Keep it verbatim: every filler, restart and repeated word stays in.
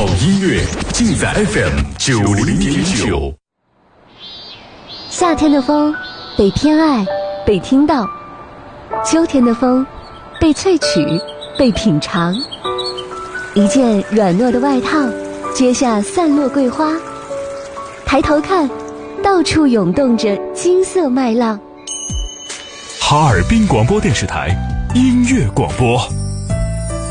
好音乐尽在 F M 九零点九。 夏天的风被偏爱，被听到；秋天的风被萃取，被品尝。一件软糯的外套，揭下散落桂花。抬头看，到处涌动着金色麦浪。 哈尔滨广播电视台音乐广播。